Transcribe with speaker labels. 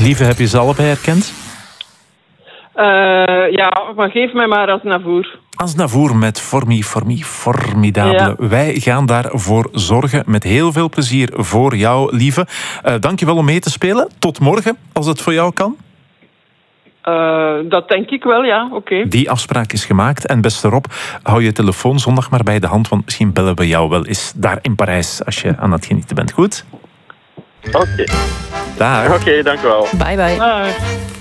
Speaker 1: Lieve, heb je ze allebei herkend?
Speaker 2: Ja, maar geef mij maar Aznavour.
Speaker 1: Aznavour met Formidable.
Speaker 2: Ja.
Speaker 1: Wij gaan daarvoor zorgen met heel veel plezier voor jou, Lieve. Dank je wel om mee te spelen. Tot morgen, als het voor jou kan.
Speaker 2: Dat denk ik wel, ja. Oké.
Speaker 1: Die afspraak is gemaakt. En beste Rob, hou je telefoon zondag maar bij de hand, want misschien bellen we jou wel eens daar in Parijs als je aan het genieten bent. Goed?
Speaker 3: Oké.
Speaker 1: Daar.
Speaker 3: Oké, dank u wel.
Speaker 4: Bye bye.
Speaker 2: Dag.